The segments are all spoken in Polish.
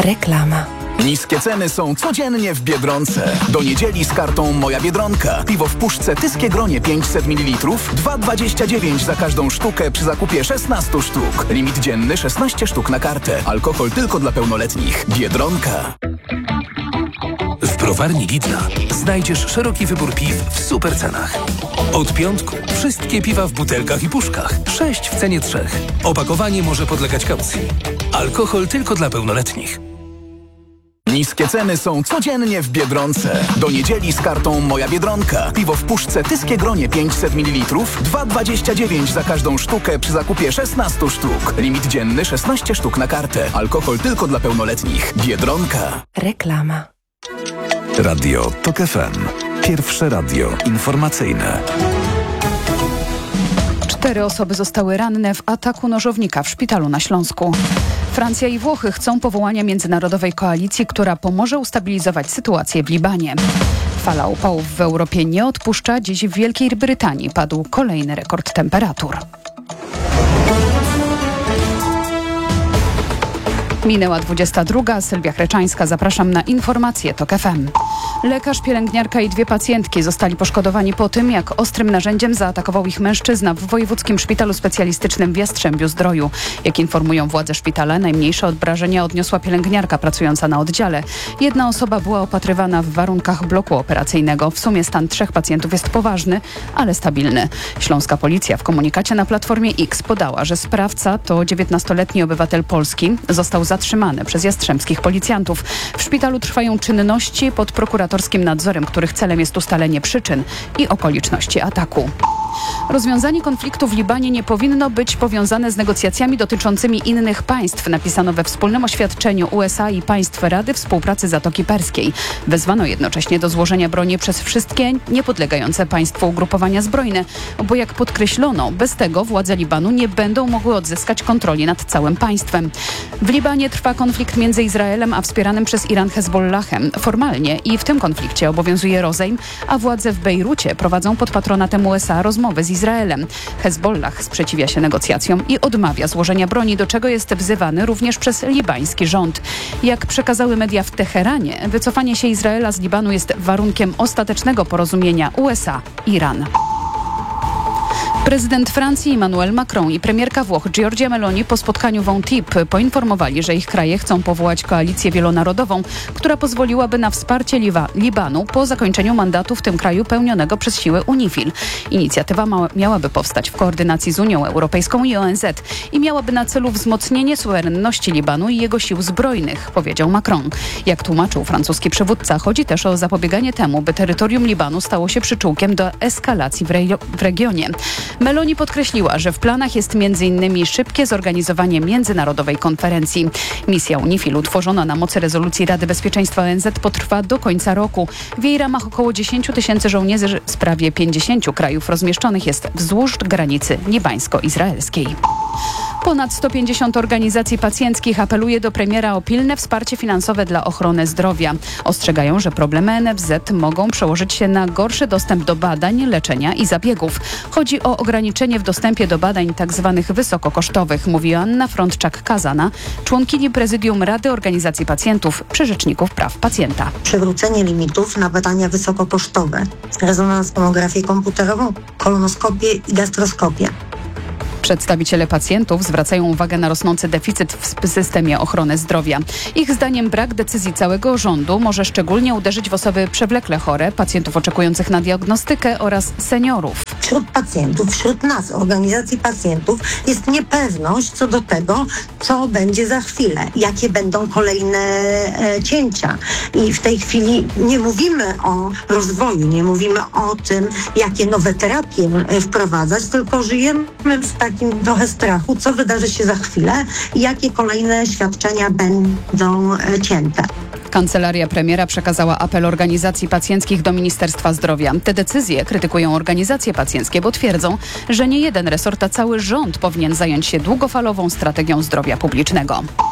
Reklama. Niskie ceny są codziennie w Biedronce. Do niedzieli z kartą Moja Biedronka. Piwo w puszce Tyskie Gronie 500 ml 2,29 za każdą sztukę przy zakupie 16 sztuk. Limit dzienny 16 sztuk na kartę. Alkohol tylko dla pełnoletnich. Biedronka. W browarni Lidla znajdziesz szeroki wybór piw w super cenach. Od piątku wszystkie piwa w butelkach i puszkach. 6 w cenie 3. Opakowanie może podlegać kaucji. Alkohol tylko dla pełnoletnich. Niskie ceny są codziennie w Biedronce. Do niedzieli z kartą Moja Biedronka. Piwo w puszce Tyskie Gronie 500 ml 2,29 za każdą sztukę przy zakupie 16 sztuk. Limit dzienny 16 sztuk na kartę. Alkohol tylko dla pełnoletnich. Biedronka. Reklama. Radio TOK FM. Pierwsze radio informacyjne. 4 osoby zostały ranne w ataku nożownika w szpitalu na Śląsku. Francja i Włochy chcą powołania międzynarodowej koalicji, która pomoże ustabilizować sytuację w Libanie. Fala upałów w Europie nie odpuszcza. Dziś w Wielkiej Brytanii padł kolejny rekord temperatur. Minęła 22. Sylwia Chreczańska. Zapraszam na informacje TOK FM. Lekarz, pielęgniarka i 2 pacjentki zostali poszkodowani po tym, jak ostrym narzędziem zaatakował ich mężczyzna w Wojewódzkim Szpitalu Specjalistycznym w Jastrzębiu-Zdroju. Jak informują władze szpitala, najmniejsze obrażenia odniosła pielęgniarka pracująca na oddziale. 1 osoba była opatrywana w warunkach bloku operacyjnego. W sumie stan 3 pacjentów jest poważny, ale stabilny. Śląska policja w komunikacie na Platformie X podała, że sprawca to 19-letni obywatel Polski. Został zatrzymany przez jastrzębskich policjantów. W szpitalu trwają czynności pod prokuratorskim nadzorem, których celem jest ustalenie przyczyn i okoliczności ataku. Rozwiązanie konfliktu w Libanie nie powinno być powiązane z negocjacjami dotyczącymi innych państw, napisano we wspólnym oświadczeniu USA i państw Rady Współpracy Zatoki Perskiej. Wezwano jednocześnie do złożenia broni przez wszystkie niepodlegające państwu ugrupowania zbrojne, bo jak podkreślono, bez tego władze Libanu nie będą mogły odzyskać kontroli nad całym państwem. W Libanie trwa konflikt między Izraelem a wspieranym przez Iran Hezbollahem. Formalnie i w tym konflikcie obowiązuje rozejm, a władze w Bejrucie prowadzą pod patronatem USA rozmowy z Izraelem. Hezbollah sprzeciwia się negocjacjom i odmawia złożenia broni, do czego jest wzywany również przez libański rząd. Jak przekazały media w Teheranie, wycofanie się Izraela z Libanu jest warunkiem ostatecznego porozumienia USA-Iran. Prezydent Francji Emmanuel Macron i premierka Włoch Giorgia Meloni po spotkaniu w Antibes poinformowali, że ich kraje chcą powołać koalicję wielonarodową, która pozwoliłaby na wsparcie Libanu po zakończeniu mandatu w tym kraju pełnionego przez siły UNIFIL. Inicjatywa miałaby powstać w koordynacji z Unią Europejską i ONZ i miałaby na celu wzmocnienie suwerenności Libanu i jego sił zbrojnych, powiedział Macron. Jak tłumaczył francuski przywódca, chodzi też o zapobieganie temu, by terytorium Libanu stało się przyczółkiem do eskalacji w regionie. Meloni podkreśliła, że w planach jest m.in. szybkie zorganizowanie międzynarodowej konferencji. Misja UNIFIL utworzona na mocy rezolucji Rady Bezpieczeństwa ONZ potrwa do końca roku. W jej ramach około 10 000 żołnierzy z prawie 50 krajów rozmieszczonych jest wzdłuż granicy libańsko-izraelskiej. Ponad 150 organizacji pacjenckich apeluje do premiera o pilne wsparcie finansowe dla ochrony zdrowia. Ostrzegają, że problemy NFZ mogą przełożyć się na gorszy dostęp do badań, leczenia i zabiegów. Chodzi o ograniczenie w dostępie do badań tzw. wysokokosztowych, mówi Anna Frączczak-Kazana, członkini prezydium Rady Organizacji Pacjentów przy Rzeczniku Praw Pacjenta. Przywrócenie limitów na badania wysokokosztowe, rezonans, tomografię komputerową, kolonoskopię i gastroskopię. Przedstawiciele pacjentów zwracają uwagę na rosnący deficyt w systemie ochrony zdrowia. Ich zdaniem brak decyzji całego rządu może szczególnie uderzyć w osoby przewlekle chore, pacjentów oczekujących na diagnostykę oraz seniorów. Wśród pacjentów, wśród nas, organizacji pacjentów jest niepewność co do tego, co będzie za chwilę, jakie będą kolejne cięcia. I w tej chwili nie mówimy o rozwoju, nie mówimy o tym, jakie nowe terapie wprowadzać, tylko żyjemy w takim trochę strachu, co wydarzy się za chwilę i jakie kolejne świadczenia będą cięte. Kancelaria premiera przekazała apel organizacji pacjenckich do Ministerstwa Zdrowia. Te decyzje krytykują organizacje pacjenckie, bo twierdzą, że nie jeden resort, a cały rząd powinien zająć się długofalową strategią zdrowia publicznego.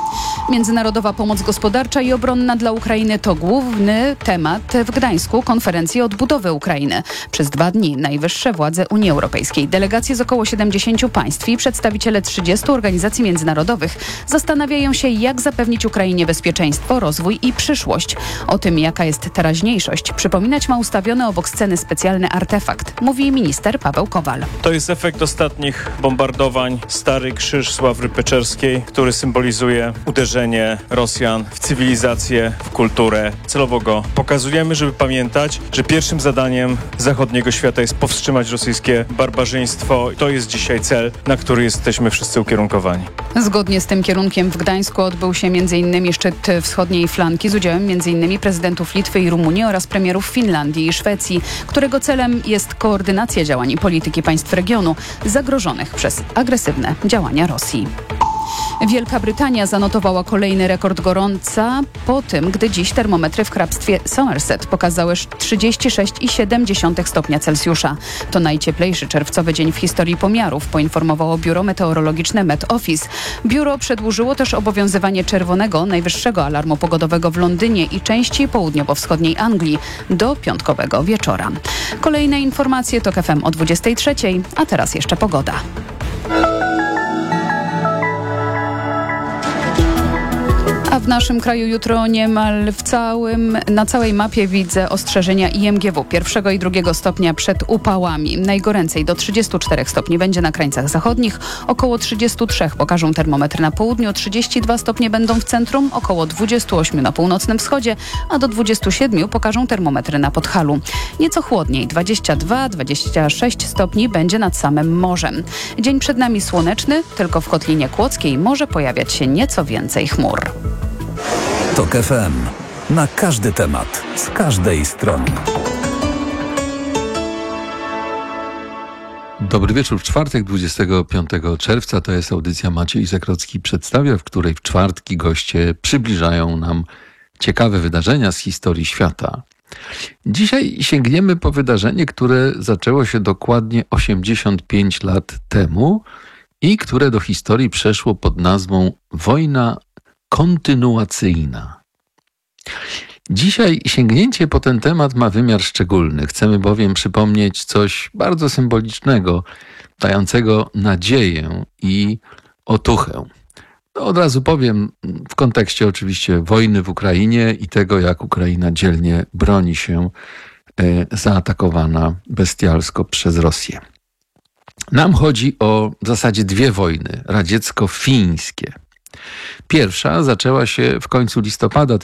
Międzynarodowa pomoc gospodarcza i obronna dla Ukrainy to główny temat w Gdańsku konferencji odbudowy Ukrainy. Przez 2 dni najwyższe władze Unii Europejskiej, delegacje z około 70 państw i przedstawiciele 30 organizacji międzynarodowych zastanawiają się, jak zapewnić Ukrainie bezpieczeństwo, rozwój i przyszłość. O tym, jaka jest teraźniejszość, przypominać ma ustawiony obok sceny specjalny artefakt, mówi minister Paweł Kowal. To jest efekt ostatnich bombardowań. Stary Krzyż Sławry Peczerskiej, który symbolizuje uderzenie Rosjan w cywilizację, w kulturę. Celowo go pokazujemy, żeby pamiętać, że pierwszym zadaniem zachodniego świata jest powstrzymać rosyjskie barbarzyństwo. To jest dzisiaj cel, na który jesteśmy wszyscy ukierunkowani. Zgodnie z tym kierunkiem w Gdańsku odbył się m.in. szczyt wschodniej flanki z udziałem m.in. prezydentów Litwy i Rumunii oraz premierów Finlandii i Szwecji, którego celem jest koordynacja działań i polityki państw regionu zagrożonych przez agresywne działania Rosji. Wielka Brytania zanotowała kolejny rekord gorąca po tym, gdy dziś termometry w hrabstwie Somerset pokazały 36,7 stopnia Celsjusza. To najcieplejszy czerwcowy dzień w historii pomiarów, poinformowało biuro meteorologiczne Met Office. Biuro przedłużyło też obowiązywanie czerwonego, najwyższego alarmu pogodowego w Londynie i części południowo-wschodniej Anglii do piątkowego wieczora. Kolejne informacje to FM o 23:00, a teraz jeszcze pogoda. A w naszym kraju jutro niemal na całej mapie widzę ostrzeżenia IMGW 1. i 2. stopnia przed upałami. Najgoręcej do 34 stopni będzie na krańcach zachodnich, około 33 pokażą termometry na południu, 32 stopnie będą w centrum, około 28 na północnym wschodzie, a do 27 pokażą termometry na Podhalu. Nieco chłodniej, 22-26 stopni będzie nad samym morzem. Dzień przed nami słoneczny, tylko w Kotlinie Kłodzkiej może pojawiać się nieco więcej chmur. TOK FM. Na każdy temat, z każdej strony. Dobry wieczór. W czwartek, 25 czerwca, to jest audycja Maciej Zakrocki przedstawia, w której w czwartki goście przybliżają nam ciekawe wydarzenia z historii świata. Dzisiaj sięgniemy po wydarzenie, które zaczęło się dokładnie 85 lat temu i które do historii przeszło pod nazwą Wojna kontynuacyjna. Dzisiaj sięgnięcie po ten temat ma wymiar szczególny. Chcemy bowiem przypomnieć coś bardzo symbolicznego, dającego nadzieję i otuchę. Od razu powiem, w kontekście oczywiście wojny w Ukrainie i tego, jak Ukraina dzielnie broni się zaatakowana bestialsko przez Rosję. Nam chodzi o w zasadzie 2 wojny radziecko-fińskie. Pierwsza zaczęła się w końcu listopada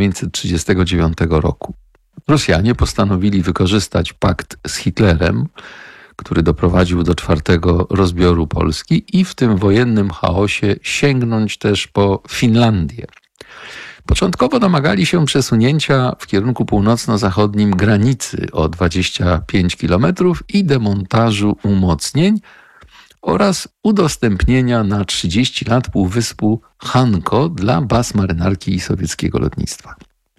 1939 roku. Rosjanie postanowili wykorzystać pakt z Hitlerem, który doprowadził do 4. rozbioru Polski i w tym wojennym chaosie sięgnąć też po Finlandię. Początkowo domagali się przesunięcia w kierunku północno-zachodnim granicy o 25 km i demontażu umocnień oraz udostępnienia na 30 lat półwyspu Hanko dla baz marynarki i sowieckiego lotnictwa.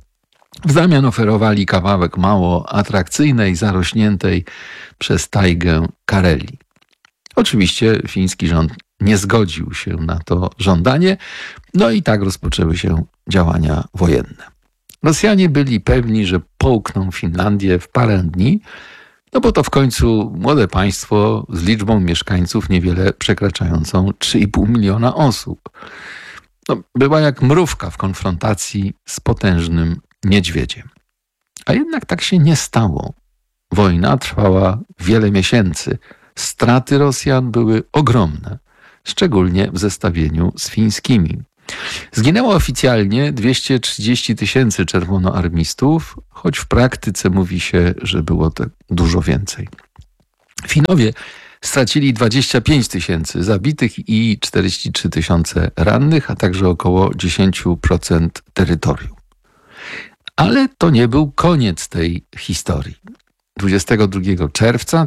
W zamian oferowali kawałek mało atrakcyjnej, zarośniętej przez tajgę Karelii. Oczywiście fiński rząd nie zgodził się na to żądanie, no i tak rozpoczęły się działania wojenne. Rosjanie byli pewni, że połkną Finlandię w parę dni, no bo to w końcu młode państwo z liczbą mieszkańców niewiele przekraczającą 3,5 miliona osób. No, była jak mrówka w konfrontacji z potężnym niedźwiedziem. A jednak tak się nie stało. Wojna trwała wiele miesięcy. Straty Rosjan były ogromne, szczególnie w zestawieniu z fińskimi. Zginęło oficjalnie 230 000 czerwonoarmistów, choć w praktyce mówi się, że było to dużo więcej. Finowie stracili 25 000 zabitych i 43 000 rannych, a także około 10% terytorium. Ale to nie był koniec tej historii. 22 czerwca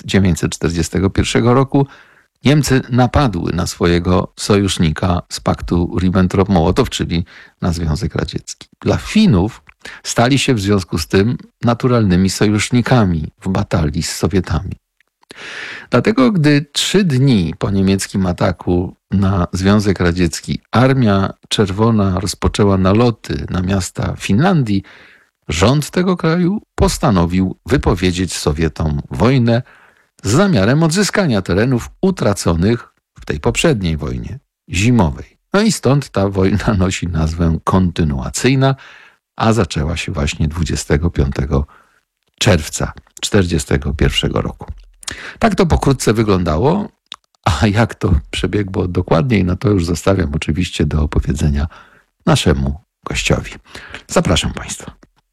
1941 roku Niemcy napadły na swojego sojusznika z paktu Ribbentrop-Mołotow, czyli na Związek Radziecki. Dla Finów stali się w związku z tym naturalnymi sojusznikami w batalii z Sowietami. Dlatego, gdy 3 dni po niemieckim ataku na Związek Radziecki Armia Czerwona rozpoczęła naloty na miasta Finlandii, rząd tego kraju postanowił wypowiedzieć Sowietom wojnę z zamiarem odzyskania terenów utraconych w tej poprzedniej wojnie zimowej. No i stąd ta wojna nosi nazwę kontynuacyjna, a zaczęła się właśnie 25 czerwca 1941 roku. Tak to pokrótce wyglądało, a jak to przebiegło dokładniej, no to już zostawiam oczywiście do opowiedzenia naszemu gościowi. Zapraszam Państwa.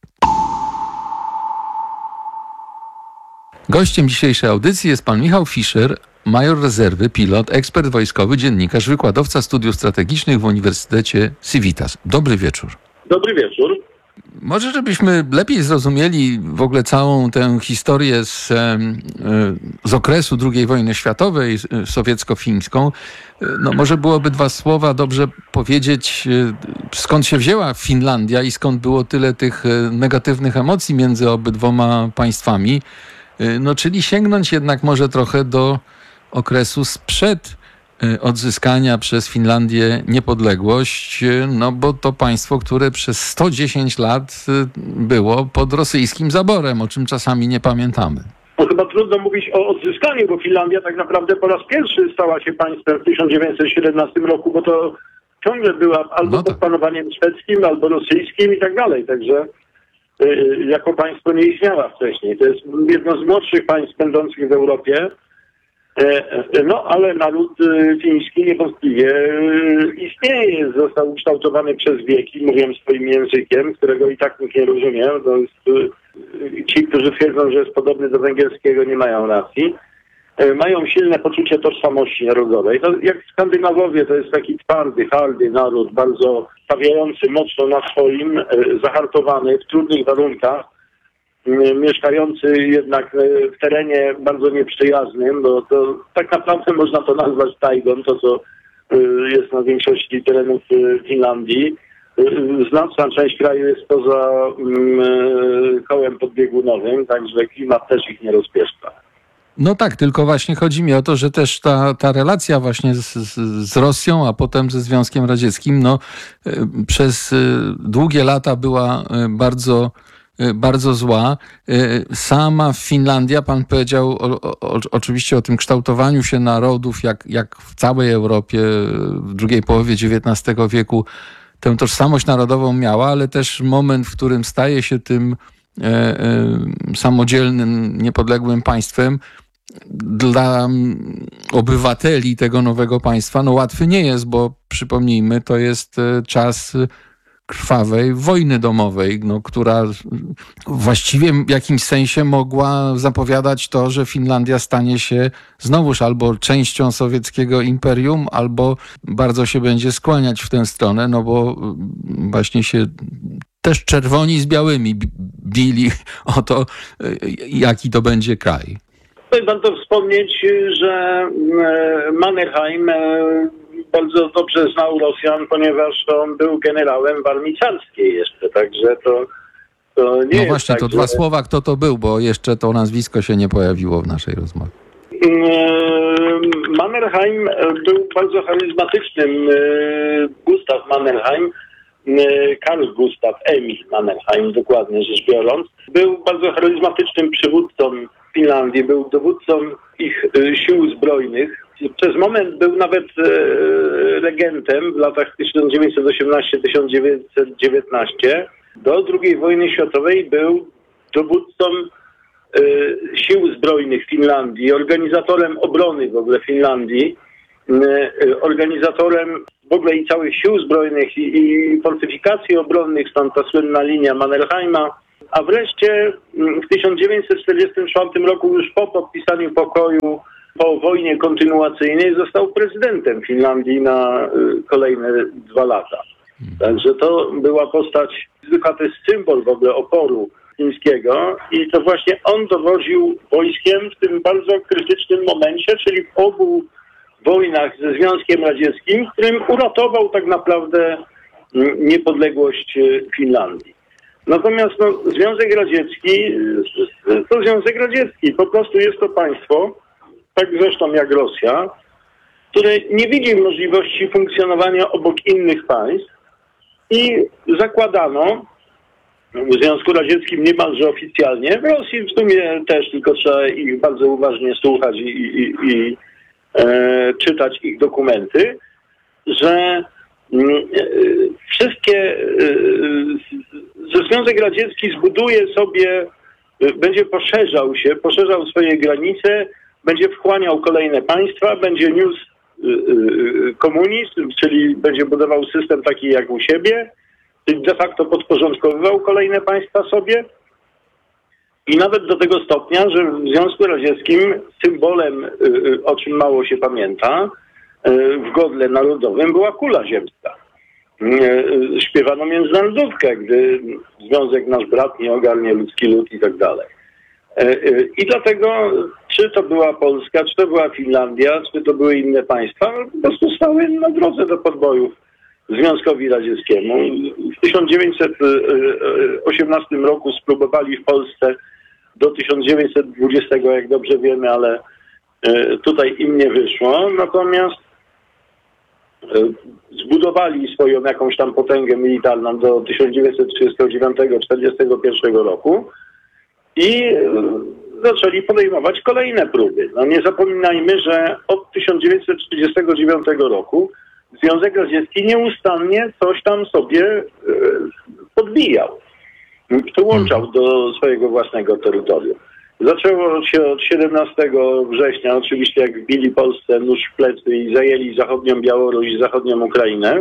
Gościem dzisiejszej audycji jest pan Michał Fischer, major rezerwy, pilot, ekspert wojskowy, dziennikarz, wykładowca studiów strategicznych w Uniwersytecie Civitas. Dobry wieczór. Dobry wieczór. Może żebyśmy lepiej zrozumieli w ogóle całą tę historię z okresu II wojny światowej, sowiecko-fińską, no może byłoby 2 słowa dobrze powiedzieć, skąd się wzięła Finlandia i skąd było tyle tych negatywnych emocji między obydwoma państwami. No czyli sięgnąć jednak może trochę do okresu sprzed odzyskania przez Finlandię niepodległość, no bo to państwo, które przez 110 lat było pod rosyjskim zaborem, o czym czasami nie pamiętamy. No chyba trudno mówić o odzyskaniu, bo Finlandia tak naprawdę po raz pierwszy stała się państwem w 1917 roku, bo to ciągle była albo pod panowaniem szwedzkim, albo rosyjskim i tak dalej, także jako państwo nie istniała wcześniej. To jest jedno z młodszych państw będących w Europie. No, ale naród fiński niewątpliwie istnieje, został ukształtowany przez wieki, mówię swoim językiem, którego i tak nikt nie rozumie. To jest, ci, którzy twierdzą, że jest podobny do węgierskiego, nie mają racji. Mają silne poczucie tożsamości narodowej. To jak Skandynawowie, to jest taki twardy, hardy naród, bardzo stawiający mocno na swoim, zahartowany w trudnych warunkach, mieszkający jednak w terenie bardzo nieprzyjaznym, bo to tak naprawdę można to nazwać tajgą, to co jest na większości terenów Finlandii. Znaczna część kraju jest poza kołem podbiegunowym, także klimat też ich nie rozpieszcza. No tak, tylko właśnie chodzi mi o to, że też ta relacja właśnie z Rosją, a potem ze Związkiem Radzieckim, no przez długie lata była bardzo zła. Sama Finlandia, pan powiedział oczywiście o tym kształtowaniu się narodów, jak w całej Europie w drugiej połowie XIX wieku tę tożsamość narodową miała, ale też moment, w którym staje się tym samodzielnym, niepodległym państwem, dla obywateli tego nowego państwa, no łatwy nie jest, bo przypomnijmy, to jest czas krwawej wojny domowej, no, która właściwie w jakimś sensie mogła zapowiadać to, że Finlandia stanie się znowuż albo częścią sowieckiego imperium, albo bardzo się będzie skłaniać w tę stronę, no bo właśnie się też czerwoni z białymi bili o to, jaki to będzie kraj. Warto wspomnieć, że Mannerheim bardzo dobrze znał Rosjan, ponieważ on był generałem w armii carskiej jeszcze, także to nie jest właśnie, tak, to 2 słowa, kto to był, bo jeszcze to nazwisko się nie pojawiło w naszej rozmowie. Mannerheim był bardzo charyzmatycznym, Gustav Mannerheim, Karl Gustav Emil Mannerheim, dokładnie rzecz biorąc, był bardzo charyzmatycznym przywódcą Finlandii, był dowódcą ich sił zbrojnych. Przez moment był nawet regentem w latach 1918-1919. Do II wojny światowej był dowódcą sił zbrojnych Finlandii, organizatorem obrony w ogóle Finlandii, organizatorem w ogóle i całych sił zbrojnych i fortyfikacji obronnych, stąd ta słynna linia Mannerheima. A wreszcie w 1944 roku, już po podpisaniu pokoju, po wojnie kontynuacyjnej, został prezydentem Finlandii na kolejne 2 lata. Także to była postać, to jest symbol w ogóle oporu fińskiego i to właśnie on dowodził wojskiem w tym bardzo krytycznym momencie, czyli w obu wojnach ze Związkiem Radzieckim, w którym uratował tak naprawdę niepodległość Finlandii. Natomiast Związek Radziecki to Związek Radziecki. Po prostu jest to państwo, tak zresztą jak Rosja, który nie widzi możliwości funkcjonowania obok innych państw i zakładano w Związku Radzieckim niemalże oficjalnie, w Rosji w sumie też, tylko trzeba ich bardzo uważnie słuchać i czytać ich dokumenty, że że Związek Radziecki zbuduje sobie, będzie poszerzał swoje granice, będzie wchłaniał kolejne państwa, będzie niósł komunizm, czyli będzie budował system taki jak u siebie, czyli de facto podporządkowywał kolejne państwa sobie i nawet do tego stopnia, że w Związku Radzieckim symbolem, o czym mało się pamięta, w godle narodowym była kula ziemska. Śpiewano międzynarodówkę, gdy Związek Nasz Brat nie ogarnie ludzki lud i tak dalej. I dlatego, czy to była Polska, czy to była Finlandia, czy to były inne państwa, po prostu stały na drodze do podbojów Związkowi Radzieckiemu. W 1918 roku spróbowali w Polsce do 1920, jak dobrze wiemy, ale tutaj im nie wyszło. Natomiast zbudowali swoją jakąś tam potęgę militarną do 1939-1941 roku i zaczęli podejmować kolejne próby. No nie zapominajmy, że od 1939 roku Związek Radziecki nieustannie coś tam sobie podbijał, przyłączał do swojego własnego terytorium. Zaczęło się od 17 września, oczywiście jak wbili Polsce nóż w plecy i zajęli zachodnią Białoruś i zachodnią Ukrainę.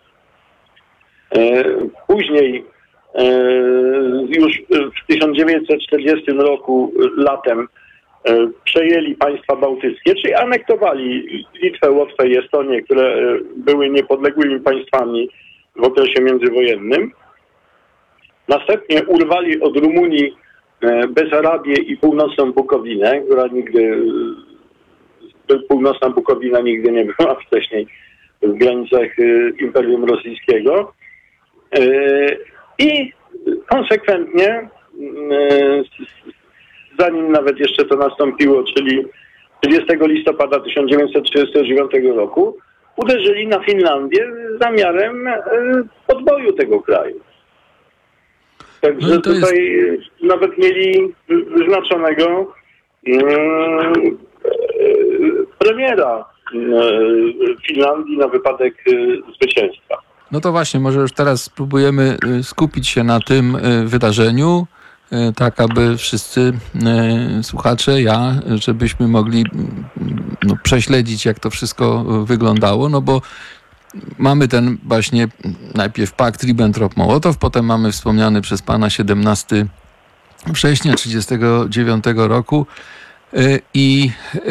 Później już w 1940 roku latem przejęli państwa bałtyckie, czyli anektowali Litwę, Łotwę i Estonię, które były niepodległymi państwami w okresie międzywojennym. Następnie urwali od Rumunii Besarabię i północną Bukowinę, północna Bukowina nigdy nie była wcześniej w granicach Imperium Rosyjskiego. I konsekwentnie, zanim nawet jeszcze to nastąpiło, czyli 30 listopada 1939 roku, uderzyli na Finlandię z zamiarem podboju tego kraju. Także no tutaj nawet mieli wyznaczonego premiera Finlandii na wypadek zwycięstwa. No to właśnie, może już teraz spróbujemy skupić się na tym wydarzeniu, tak aby wszyscy słuchacze, żebyśmy mogli prześledzić, jak to wszystko wyglądało, no bo mamy ten właśnie najpierw pakt Ribbentrop-Mołotow, potem mamy wspomniany przez pana 17 września 1939 roku i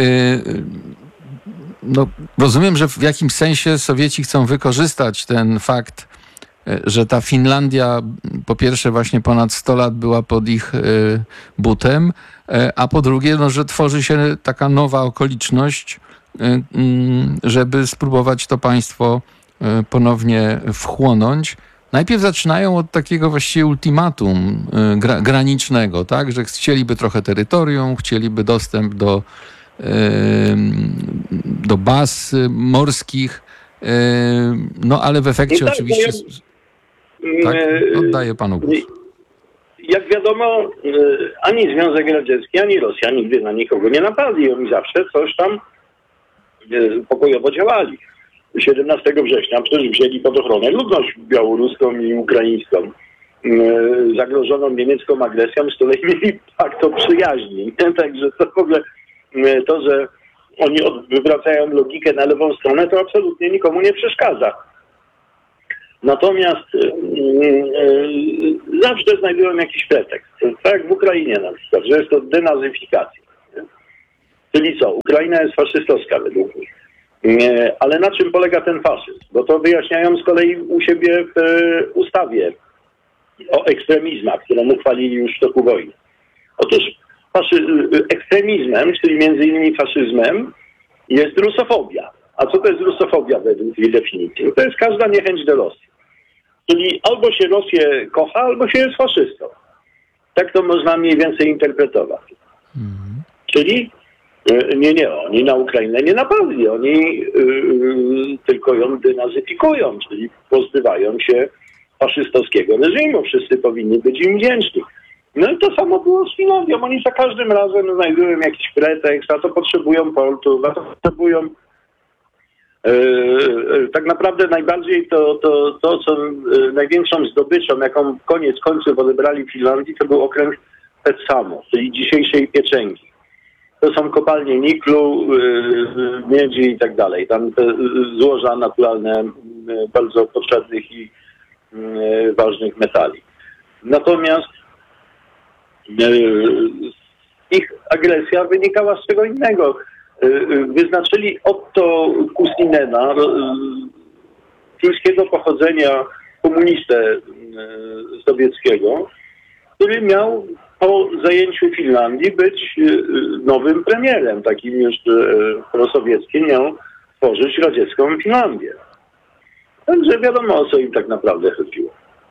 rozumiem, że w jakimś sensie Sowieci chcą wykorzystać ten fakt, że ta Finlandia po pierwsze właśnie ponad 100 lat była pod ich butem, a po drugie, że tworzy się taka nowa okoliczność, żeby spróbować to państwo ponownie wchłonąć. Najpierw zaczynają od takiego właściwie ultimatum granicznego, tak, że chcieliby trochę terytorium, chcieliby dostęp do baz morskich, ale w efekcie tak, oczywiście... Tak, oddaję panu głos. Jak wiadomo, ani Związek Radziecki, ani Rosja nigdy na nikogo nie napadli. Oni zawsze coś tam pokojowo działali. 17 września przecież wzięli pod ochronę ludność białoruską i ukraińską, zagrożoną niemiecką agresją, z której mieli pakt o przyjaźni. Także to w ogóle to, że oni wywracają logikę na lewą stronę, to absolutnie nikomu nie przeszkadza. Natomiast zawsze znajdują jakiś pretekst. Tak jak w Ukrainie na przykład, że jest to denazyfikacja. Czyli co? Ukraina jest faszystowska według nich. Ale na czym polega ten faszyzm? Bo to wyjaśniają z kolei u siebie w ustawie o ekstremizmach, którą uchwalili już w toku wojny. Otóż ekstremizmem, czyli między innymi faszyzmem, jest rusofobia. A co to jest rusofobia według jej definicji? To jest każda niechęć do Rosji. Czyli albo się Rosję kocha, albo się jest faszystą. Tak to można mniej więcej interpretować. Czyli Nie, oni na Ukrainę nie napadli, oni tylko ją denazyfikują, czyli pozbywają się faszystowskiego reżimu. Wszyscy powinni być im wdzięczni. No i to samo było z Finlandią. Oni za każdym razem znajdują jakiś pretekst, a to potrzebują portów, a to potrzebują tak naprawdę najbardziej to co największą zdobyczą, jaką koniec końców odebrali Finlandii, to był okręg Petsamo, czyli dzisiejszej Pieczęgi. To są kopalnie niklu, miedzi i tak dalej. Tam te złoża naturalne bardzo potrzebnych i ważnych metali. Natomiast ich agresja wynikała z czego innego. Wyznaczyli Otto Kustinena, fińskiego pochodzenia komunistę sowieckiego, który miał po zajęciu Finlandii być nowym premierem, takim już prosowieckim, miał tworzyć radziecką Finlandię. Także wiadomo, o co im tak naprawdę chodziło.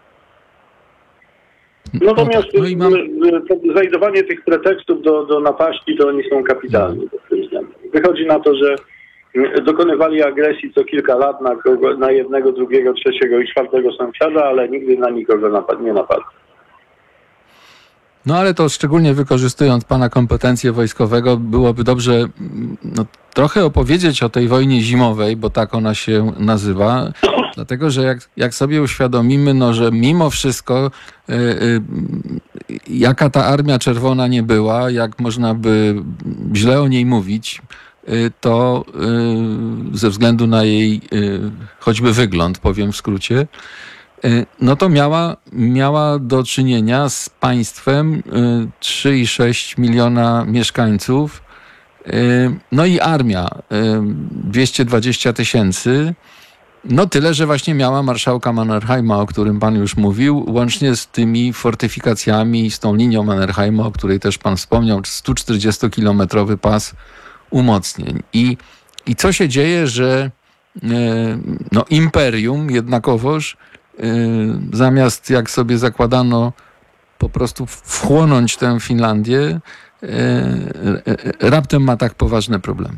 Natomiast znajdowanie tych pretekstów do napaści, to oni są kapitalni pod tym względem. Wychodzi na to, że dokonywali agresji co kilka lat na jednego, drugiego, trzeciego i czwartego sąsiada, ale nigdy na nikogo nie napadli. No ale to szczególnie wykorzystując pana kompetencje wojskowego, byłoby dobrze trochę opowiedzieć o tej wojnie zimowej, bo tak ona się nazywa. Dlatego, że jak sobie uświadomimy, że mimo wszystko jaka ta Armia Czerwona nie była, jak można by źle o niej mówić, to ze względu na jej choćby wygląd, powiem w skrócie, no to miała do czynienia z państwem 3,6 miliona mieszkańców, no i armia 220 000. No tyle, że właśnie miała marszałka Mannerheima, o którym pan już mówił, łącznie z tymi fortyfikacjami, z tą linią Mannerheima, o której też pan wspomniał, 140-kilometrowy pas umocnień. I co się dzieje, że imperium jednakowoż zamiast, jak sobie zakładano, po prostu wchłonąć tę Finlandię, raptem ma tak poważne problemy.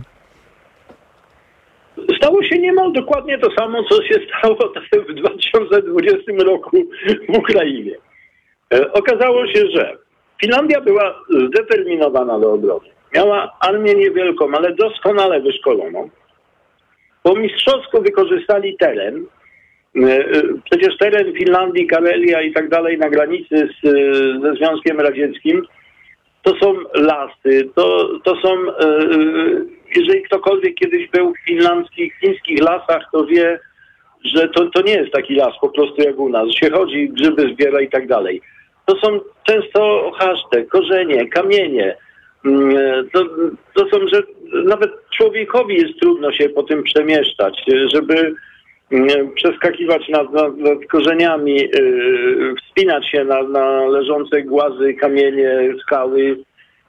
Stało się niemal dokładnie to samo, co się stało w 2020 roku w Ukrainie. Okazało się, że Finlandia była zdeterminowana do obrony. Miała armię niewielką, ale doskonale wyszkoloną. Po mistrzowsku wykorzystali teren. Przecież teren Finlandii, Karelia i tak dalej na granicy ze Związkiem Radzieckim to są lasy, to są, jeżeli ktokolwiek kiedyś był w fińskich lasach, to wie, że to nie jest taki las po prostu jak u nas, się chodzi, grzyby zbiera i tak dalej. To są często chaszcze, korzenie, kamienie. To są, że nawet człowiekowi jest trudno się po tym przemieszczać, żeby przeskakiwać nad korzeniami, wspinać się na leżące głazy, kamienie, skały,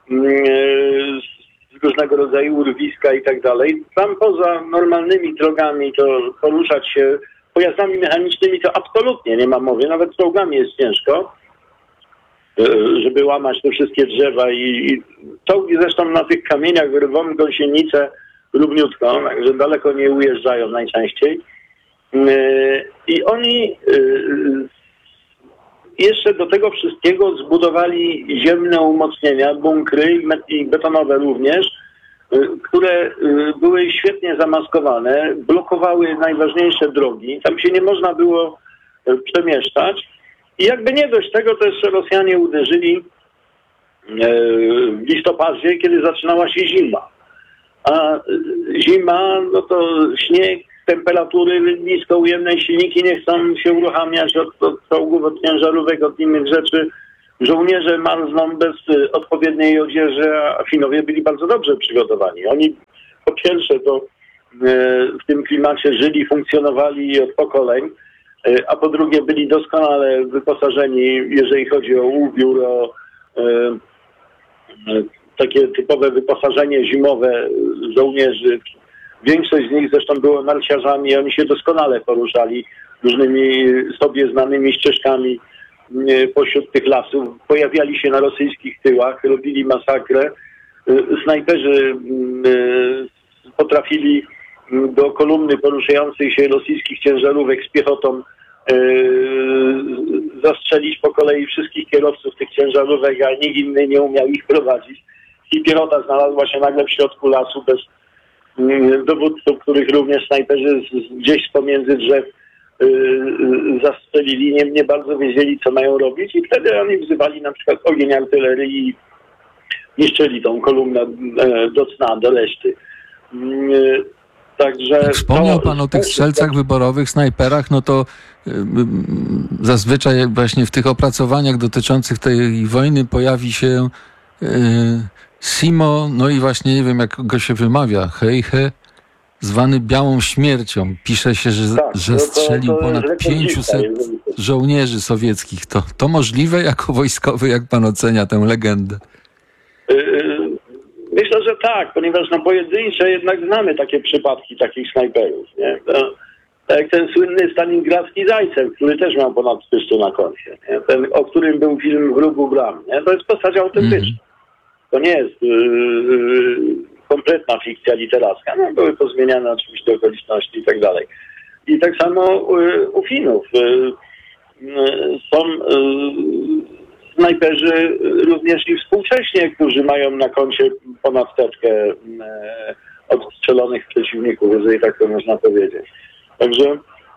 różnego rodzaju urwiska i tak dalej. Tam poza normalnymi drogami to poruszać się pojazdami mechanicznymi to absolutnie nie ma mowy, nawet czołgami jest ciężko, żeby łamać te wszystkie drzewa i czołgi zresztą na tych kamieniach rwą gąsienicę równiutko, także daleko nie ujeżdżają najczęściej. I oni jeszcze do tego wszystkiego zbudowali ziemne umocnienia, bunkry i betonowe również, które były świetnie zamaskowane, blokowały najważniejsze drogi, tam się nie można było przemieszczać. I jakby nie dość tego, to jeszcze Rosjanie uderzyli w listopadzie, kiedy zaczynała się zima. A zima, no to śnieg, temperatury nisko ujemne, silniki nie chcą się uruchamiać od czołgów, od ciężarówek, od innych rzeczy. Żołnierze marzną bez odpowiedniej odzieży, a Finowie byli bardzo dobrze przygotowani. Oni po pierwsze to w tym klimacie żyli, funkcjonowali od pokoleń, a po drugie byli doskonale wyposażeni, jeżeli chodzi o ubiór, o takie typowe wyposażenie zimowe żołnierzy. Większość z nich zresztą było narciarzami, oni się doskonale poruszali różnymi sobie znanymi ścieżkami pośród tych lasów. Pojawiali się na rosyjskich tyłach, robili masakrę. snajperzy potrafili do kolumny poruszających się rosyjskich ciężarówek z piechotą zastrzelić po kolei wszystkich kierowców tych ciężarówek, a nikt inny nie umiał ich prowadzić. I piechota znalazła się nagle w środku lasu bez dowódców, których również snajperzy gdzieś pomiędzy drzew zastrzelili, nie bardzo wiedzieli, co mają robić i wtedy oni wzywali na przykład ogień artylerii i niszczyli tą kolumnę do cna, do reszty. Także wspomniał pan o tych strzelcach wyborowych, snajperach, no to zazwyczaj właśnie w tych opracowaniach dotyczących tej wojny pojawi się Simo, no i właśnie nie wiem, jak go się wymawia, Heiche, zwany Białą Śmiercią. Pisze się, że strzelił ponad 500 żołnierzy sowieckich. To możliwe jako wojskowy, jak pan ocenia tę legendę? Myślę, że tak, ponieważ pojedyncze jednak znamy takie przypadki takich snajperów. Nie? Tak jak ten słynny stalingradzki Zajcew, który też miał ponad 300 na koncie. Nie? Ten, o którym był film Wróg u bram. Nie? To jest postać autentyczna. To nie jest kompletna fikcja literacka. No, były pozmieniane oczywiście okoliczności i tak dalej. I tak samo u Finów. Są snajperzy również i współcześnie, którzy mają na koncie ponad 100 odstrzelonych przeciwników, jeżeli tak to można powiedzieć. Także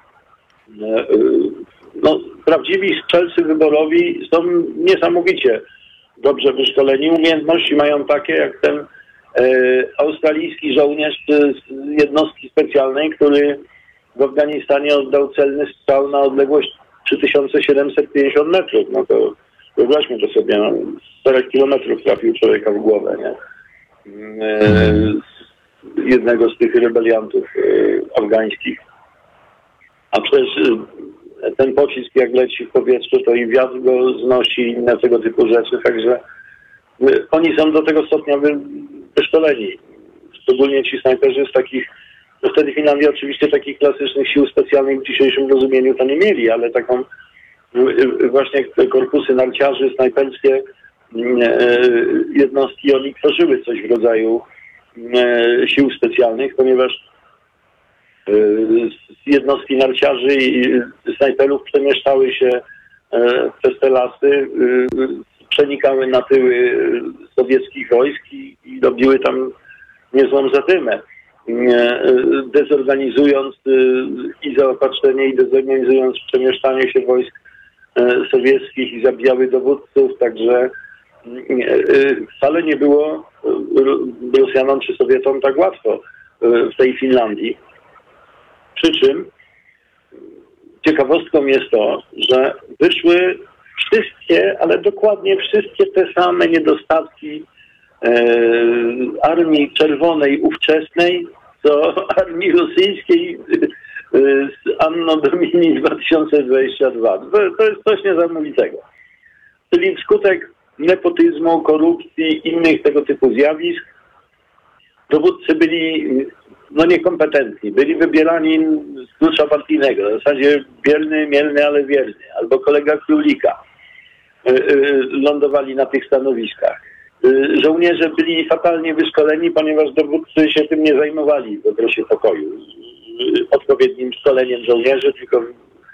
prawdziwi strzelcy wyborowi są niesamowicie dobrze wyszkoleni. Umiejętności mają takie jak ten australijski żołnierz z jednostki specjalnej, który w Afganistanie oddał celny strzał na odległość 3750 metrów. No to wyobraźmy to sobie, z 4 kilometrów trafił człowieka w głowę, nie? Jednego z tych rebeliantów afgańskich. A przecież ten pocisk, jak leci w powietrzu, to i wiatr go znosi i inne tego typu rzeczy, także oni są do tego stopnia wyszkoleni. Szczególnie ci snajperzy z takich, no wtedy Finlandia oczywiście takich klasycznych sił specjalnych w dzisiejszym rozumieniu to nie mieli, ale taką właśnie te korpusy narciarzy, snajperskie jednostki, oni tworzyły coś w rodzaju sił specjalnych, ponieważ jednostki narciarzy i snajperów przemieszczały się przez te lasy, przenikały na tyły sowieckich wojsk i robiły tam niezłą zatymę, dezorganizując i zaopatrzenie, i dezorganizując przemieszczanie się wojsk sowieckich i zabijały dowódców, także wcale nie było Rosjanom czy Sowietom tak łatwo w tej Finlandii. Przy czym ciekawostką jest to, że wyszły wszystkie, ale dokładnie wszystkie te same niedostatki Armii Czerwonej ówczesnej, co Armii Rosyjskiej z Anno Domini 2022. To jest coś niesamowitego. Czyli wskutek nepotyzmu, korupcji, innych tego typu zjawisk, dowódcy byli niekompetentni. Byli wybierani z klucza partyjnego. W zasadzie bierny, mielny, ale wierny. Albo kolega Królika lądowali na tych stanowiskach. Żołnierze byli fatalnie wyszkoleni, ponieważ dowódcy się tym nie zajmowali w okresie pokoju. Odpowiednim szkoleniem żołnierzy, tylko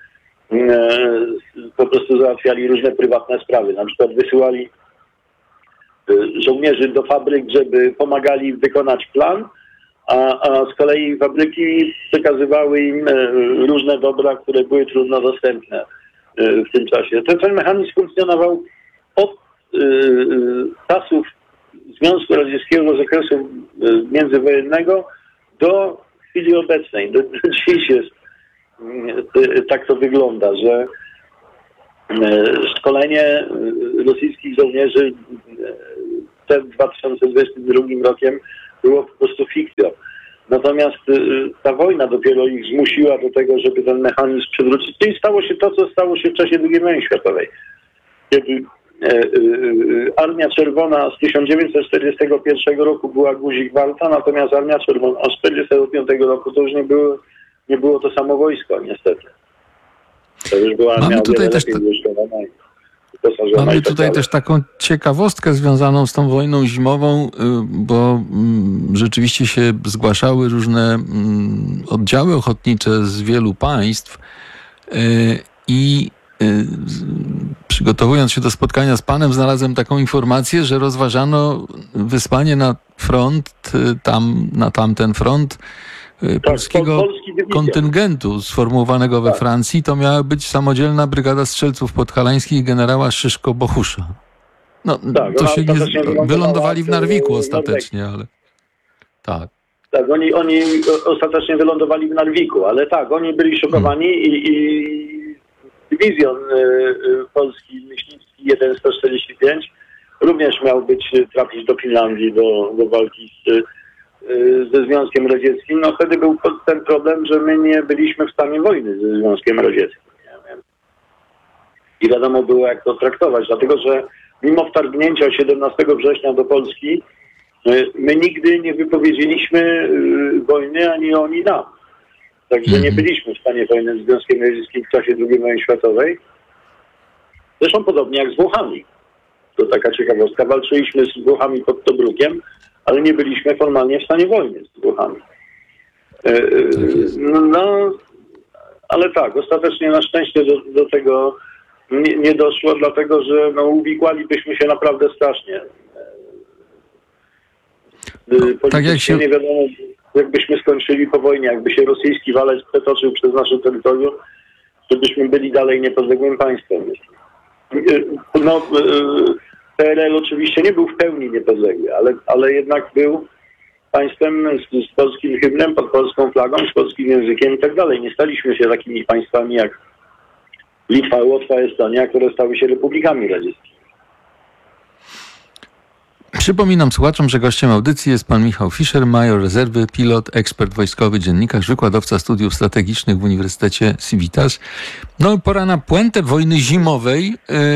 po prostu załatwiali różne prywatne sprawy. Na przykład wysyłali żołnierzy do fabryk, żeby pomagali wykonać plan, a z kolei fabryki przekazywały im różne dobra, które były trudno dostępne w tym czasie. Ten mechanizm funkcjonował od czasów Związku Radzieckiego, z okresu międzywojennego do chwili obecnej. Do dziś jest tak to wygląda, że szkolenie rosyjskich żołnierzy przed 2022 rokiem było po prostu fikcją. Natomiast ta wojna dopiero ich zmusiła do tego, żeby ten mechanizm przywrócić. I stało się to, co stało się w czasie II wojny światowej. Kiedy Armia Czerwona z 1941 roku była guzik warta, natomiast Armia Czerwona z 1945 roku to już nie było to samo wojsko, niestety. To już była armia o wiele lepiej wyszkolona. wyposażona. Mamy tutaj też taką ciekawostkę związaną z tą wojną zimową, bo rzeczywiście się zgłaszały różne oddziały ochotnicze z wielu państw i przygotowując się do spotkania z panem, znalazłem taką informację, że rozważano wysłanie na front, na tamten front, polskiego kontyngentu sformułowanego we Francji. To miała być samodzielna brygada strzelców podhalańskich generała Szyszko-Bohusza. No, tak, to się nie wylądowali w Narwiku ostatecznie, ale tak. Tak, oni ostatecznie wylądowali w Narwiku, ale tak, oni byli szokowani i dywizjon polski myśliwski 145 również miał trafić do Finlandii do walki ze Związkiem Radzieckim. No wtedy był ten problem, że my nie byliśmy w stanie wojny ze Związkiem Radzieckim. I wiadomo było, jak to traktować, dlatego że mimo wtargnięcia 17 września do Polski my nigdy nie wypowiedzieliśmy wojny, ani oni nam. Także nie byliśmy w stanie wojny z Związkiem Radzieckim w czasie II wojny światowej. Zresztą podobnie jak z Włochami. To taka ciekawostka. Walczyliśmy z Włochami pod Tobrukiem, ale nie byliśmy formalnie w stanie wojny z Włochami. No, ale tak, ostatecznie na szczęście do tego nie doszło, dlatego że uwikłalibyśmy się naprawdę strasznie. Tak jak się... Nie wiadomo, jakbyśmy skończyli po wojnie, jakby się rosyjski walec przetoczył przez nasze terytorium, to byśmy byli dalej niepodległym państwem. PRL oczywiście nie był w pełni niepodległy, ale jednak był państwem z polskim hymnem, pod polską flagą, z polskim językiem i tak dalej. Nie staliśmy się takimi państwami jak Litwa, Łotwa, Estonia, które stały się republikami radzieckimi. Przypominam słuchaczom, że gościem audycji jest pan Michał Fischer, major rezerwy, pilot, ekspert wojskowy, dziennikarz, wykładowca studiów strategicznych w Uniwersytecie Civitas. No, pora na puentę wojny zimowej.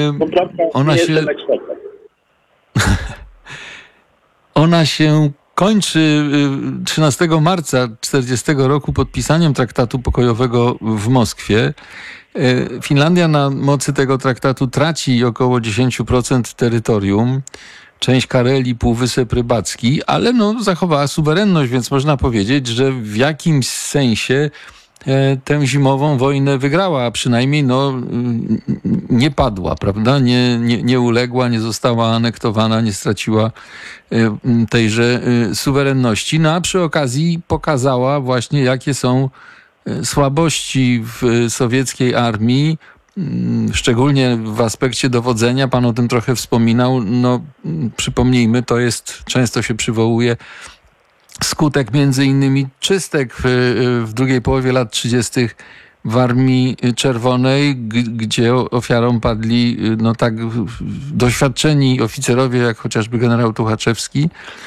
Ona się kończy 13 marca 1940 roku podpisaniem traktatu pokojowego w Moskwie. Finlandia na mocy tego traktatu traci około 10% terytorium. Część Karelii, Półwysep Rybacki, ale zachowała suwerenność, więc można powiedzieć, że w jakimś sensie tę zimową wojnę wygrała, a przynajmniej nie padła, prawda? Nie uległa, nie została anektowana, nie straciła tejże suwerenności. No a przy okazji pokazała właśnie, jakie są słabości w sowieckiej armii, szczególnie w aspekcie dowodzenia. Pan o tym trochę wspominał. Przypomnijmy, to jest, często się przywołuje, skutek między innymi czystek w drugiej połowie lat 30. w Armii Czerwonej, gdzie ofiarą padli tak doświadczeni oficerowie, jak chociażby generał Tuchaczewski.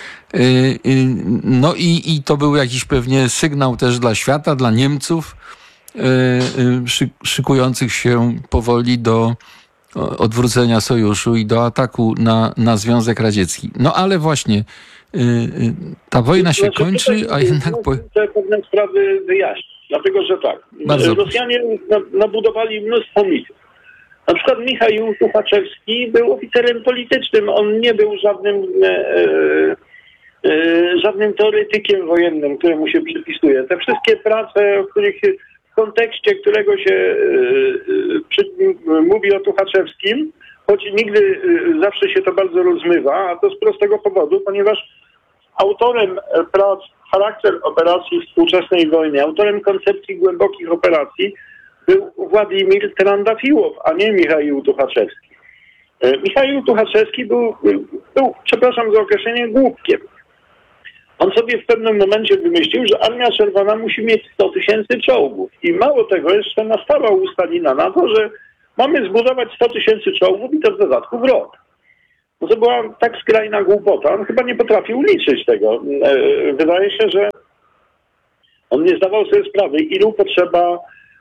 I to był jakiś pewnie sygnał też dla świata, dla Niemców, szykujących się powoli do odwrócenia sojuszu i do ataku na Związek Radziecki. No ale właśnie ta wojna się kończy, a jednak... Chcę pewne sprawy wyjaśnić, dlatego że tak, Rosjanie nabudowali mnóstwo mitów. Na przykład Michał Tuchaczewski był oficerem politycznym, on nie był żadnym teoretykiem wojennym, któremu się przypisuje. Te wszystkie prace, w kontekście którego się mówi o Tuchaczewskim, choć nigdy zawsze się to bardzo rozmywa, a to z prostego powodu, ponieważ autorem prac Charakter operacji współczesnej wojny, autorem koncepcji głębokich operacji był Władimir Trandafiłow, a nie Michał Tuchaczewski. Michał Tuchaczewski był, przepraszam za określenie, głupkiem. On sobie w pewnym momencie wymyślił, że Armia Czerwona musi mieć 100 000 czołgów. I mało tego, jeszcze nastawał u Stalina na to, że mamy zbudować 100 000 czołgów i to w dodatku w rok. No to była tak skrajna głupota. On chyba nie potrafił liczyć tego. Wydaje się, że on nie zdawał sobie sprawy, ilu potrzeba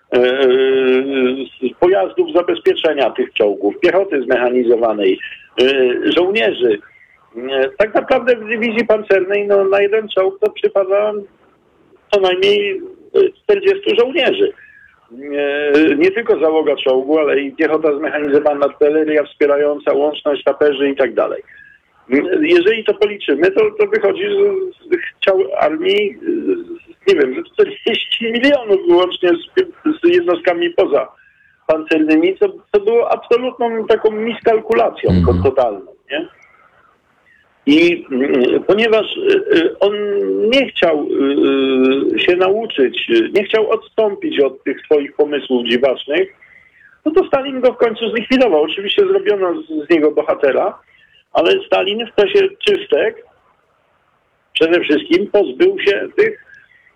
pojazdów zabezpieczenia tych czołgów, piechoty zmechanizowanej, żołnierzy. Tak naprawdę w dywizji pancernej na jeden czołg to przypada co najmniej 40 żołnierzy. nie tylko załoga czołgu, ale i piechota zmechanizowana, artyleria wspierająca, łączność, saperzy i tak dalej. Jeżeli to policzymy, to wychodzi, że chciał armii, nie wiem, 40 milionów wyłącznie z jednostkami pozapancernymi, co było absolutną taką miskalkulacją totalną, nie? I ponieważ on nie chciał się nauczyć, nie chciał odstąpić od tych swoich pomysłów dziwacznych, no to Stalin go w końcu zlikwidował. Oczywiście zrobiono z niego bohatera, ale Stalin w czasie czystek przede wszystkim pozbył się tych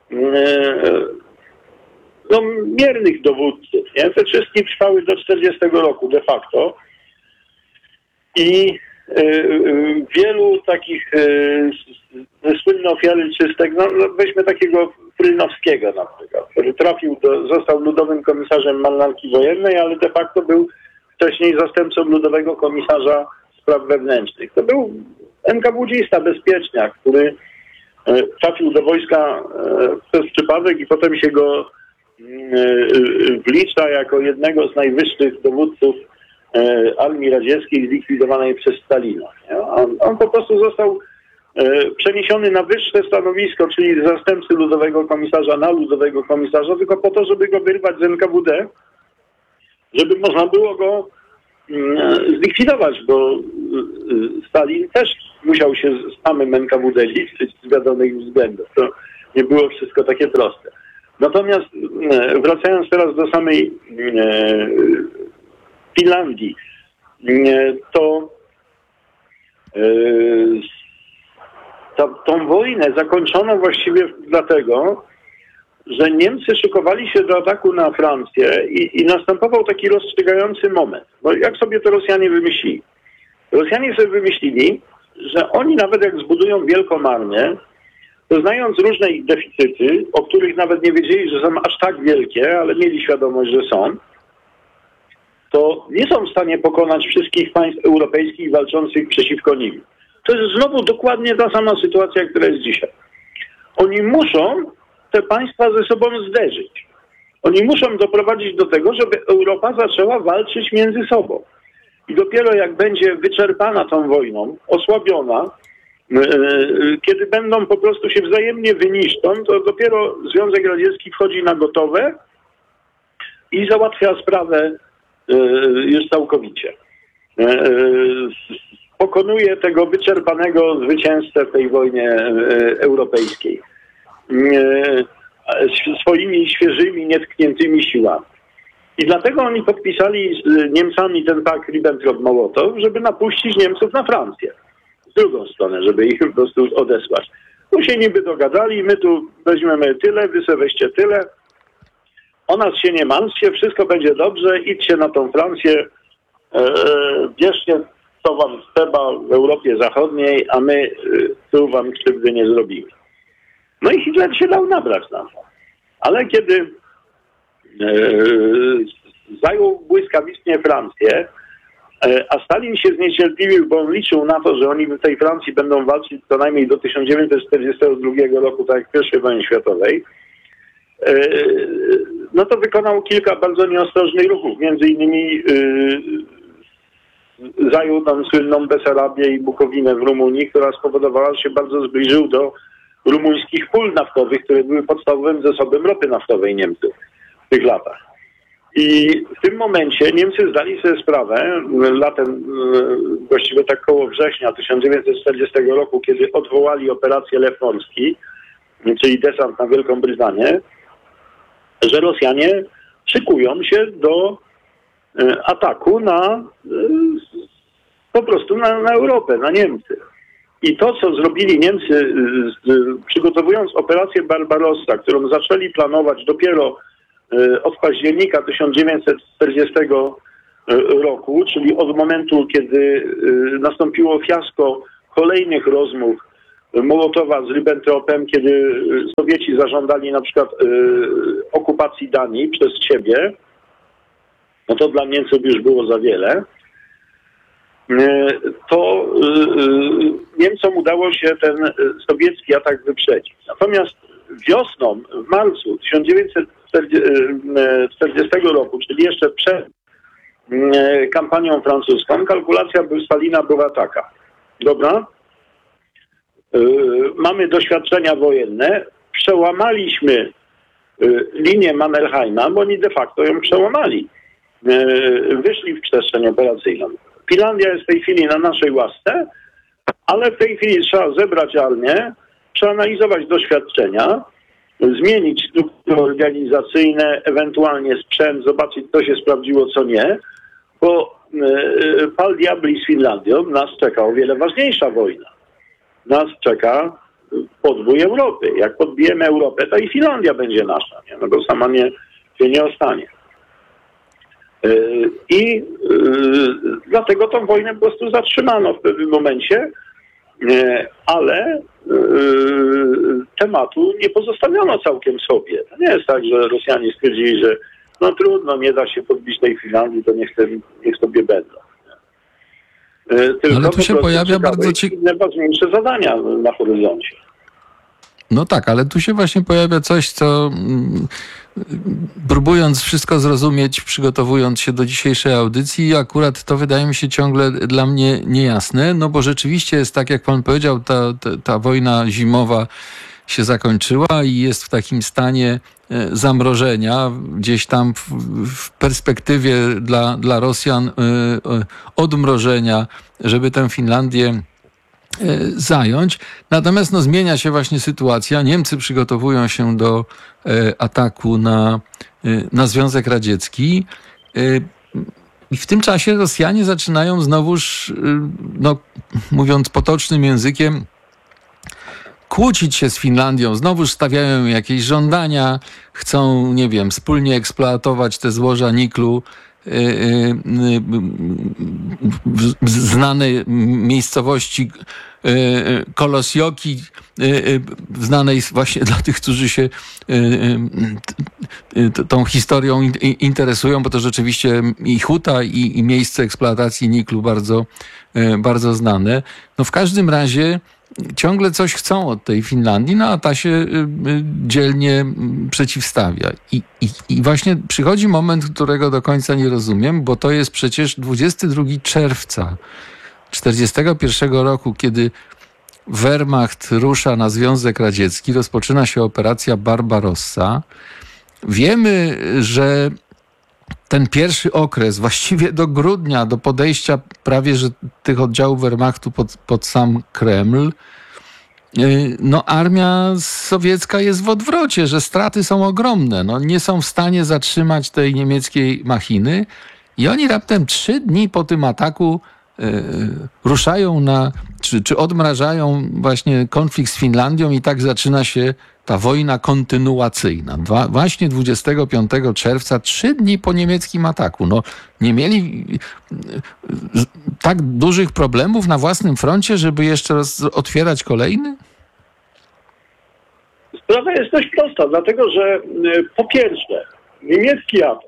miernych dowódców. Nie? Te czystki trwały do 40 roku de facto i wielu takich słynne ofiary czystek, weźmy takiego Frynowskiego na przykład, który został ludowym komisarzem marynarki wojennej, ale de facto był wcześniej zastępcą ludowego komisarza spraw wewnętrznych. To był NKWD-ista, bezpieczniak, który trafił do wojska przez przypadek i potem się go wlicza jako jednego z najwyższych dowódców armii radzieckiej zlikwidowanej przez Stalina. On po prostu został przeniesiony na wyższe stanowisko, czyli z zastępcy ludowego komisarza na ludowego komisarza, tylko po to, żeby go wyrwać z NKWD, żeby można było go zlikwidować, bo Stalin też musiał się z samym NKWD liczyć z wiadomych względów. To nie było wszystko takie proste. Natomiast wracając teraz do samej Finlandii, to tą wojnę zakończono właściwie dlatego, że Niemcy szykowali się do ataku na Francję i następował taki rozstrzygający moment. Bo jak sobie to Rosjanie wymyślili? Rosjanie sobie wymyślili, że oni nawet jak zbudują wielką armię, to znając różne ich deficyty, o których nawet nie wiedzieli, że są aż tak wielkie, ale mieli świadomość, że są, to nie są w stanie pokonać wszystkich państw europejskich walczących przeciwko nim. To jest znowu dokładnie ta sama sytuacja, która jest dzisiaj. Oni muszą te państwa ze sobą zderzyć. Oni muszą doprowadzić do tego, żeby Europa zaczęła walczyć między sobą. I dopiero jak będzie wyczerpana tą wojną, osłabiona, kiedy będą po prostu się wzajemnie wyniszczą, to dopiero Związek Radziecki wchodzi na gotowe i załatwia sprawę już całkowicie. Pokonuje tego wyczerpanego zwycięzcę w tej wojnie europejskiej swoimi świeżymi, nietkniętymi siłami. I dlatego oni podpisali z Niemcami ten pakt Ribbentrop-Mołotow, żeby napuścić Niemców na Francję. Z drugą stronę, żeby ich po prostu odesłać. Tu się niby dogadali, my tu weźmiemy tyle, wy sobie weźcie tyle. O nas się nie martwcie, wszystko będzie dobrze, idźcie na tą Francję, bierzcie co wam trzeba w Europie Zachodniej, a my tu wam krzywdy nie zrobimy. No i Hitler się dał nabrać na to. Ale kiedy zajął błyskawicznie Francję, a Stalin się zniecierpliwił, bo on liczył na to, że oni w tej Francji będą walczyć co najmniej do 1942 roku, tak jak w I wojnie światowej, no to wykonał kilka bardzo nieostrożnych ruchów. Między innymi zajął tam słynną Besarabię i Bukowinę w Rumunii, która spowodowała, że się bardzo zbliżył do rumuńskich pól naftowych, które były podstawowym zasobem ropy naftowej Niemców w tych latach. I w tym momencie Niemcy zdali sobie sprawę, latem, właściwie tak koło września 1940 roku, kiedy odwołali operację Lew Morski, czyli desant na Wielką Brytanię, że Rosjanie szykują się do ataku po prostu na Europę, na Niemcy. I to, co zrobili Niemcy, przygotowując operację Barbarossa, którą zaczęli planować dopiero od października 1940 roku, czyli od momentu, kiedy nastąpiło fiasko kolejnych rozmów Mołotowa z Ribbentropem, kiedy Sowieci zażądali na przykład okupacji Danii przez siebie, no to dla Niemców już było za wiele, to Niemcom udało się ten sowiecki atak wyprzedzić. Natomiast wiosną, w marcu 1940 roku, czyli jeszcze przed kampanią francuską, kalkulacja Stalina była taka. Dobra? Mamy doświadczenia wojenne, przełamaliśmy linię Mannerheima, bo oni de facto ją przełamali. Wyszli w przestrzeń operacyjną. Finlandia jest w tej chwili na naszej łasce, ale w tej chwili trzeba zebrać armię, przeanalizować doświadczenia, zmienić struktury organizacyjne, ewentualnie sprzęt, zobaczyć, co się sprawdziło, co nie, bo pal diabli z Finlandią nas czeka o wiele ważniejsza wojna. Nas czeka podbój Europy. Jak podbijemy Europę, to i Finlandia będzie nasza, nie? No bo sama się nie ostanie. I dlatego tą wojnę po prostu zatrzymano w pewnym momencie, ale tematu nie pozostawiono całkiem sobie. To nie jest tak, że Rosjanie stwierdzili, że no trudno, nie da się podbić tej Finlandii, to niech sobie będą. Tylko ale tu się pojawia bardzo najważniejsze zadania na horyzoncie. No tak, ale tu się właśnie pojawia coś, co próbując wszystko zrozumieć, przygotowując się do dzisiejszej audycji, akurat to wydaje mi się ciągle dla mnie niejasne, no bo rzeczywiście jest tak, jak pan powiedział, ta wojna zimowa się zakończyła i jest w takim stanie zamrożenia, gdzieś tam w perspektywie dla Rosjan odmrożenia, żeby tę Finlandię zająć. Natomiast zmienia się właśnie sytuacja. Niemcy przygotowują się do ataku na Związek Radziecki. I w tym czasie Rosjanie zaczynają znowuż, mówiąc potocznym językiem, kłócić się z Finlandią. Znowuż stawiają jakieś żądania, chcą, nie wiem, wspólnie eksploatować te złoża niklu w znanej miejscowości Kolosjoki, znanej właśnie dla tych, którzy się tą historią interesują, bo to rzeczywiście i huta, i miejsce eksploatacji niklu bardzo, bardzo znane. No w każdym razie ciągle coś chcą od tej Finlandii, a ta się dzielnie przeciwstawia. I właśnie przychodzi moment, którego do końca nie rozumiem, bo to jest przecież 22 czerwca 1941 roku, kiedy Wehrmacht rusza na Związek Radziecki, rozpoczyna się operacja Barbarossa. Wiemy, że ten pierwszy okres, właściwie do grudnia, do podejścia prawie że tych oddziałów Wehrmachtu pod sam Kreml, armia sowiecka jest w odwrocie, że straty są ogromne. Nie są w stanie zatrzymać tej niemieckiej machiny i oni raptem 3 dni po tym ataku ruszają czy odmrażają właśnie konflikt z Finlandią i tak zaczyna się ta wojna kontynuacyjna. Właśnie 25 czerwca, 3 dni po niemieckim ataku. Nie mieli tak dużych problemów na własnym froncie, żeby jeszcze raz otwierać kolejny? Sprawa jest dość prosta, dlatego że po pierwsze, niemiecki atak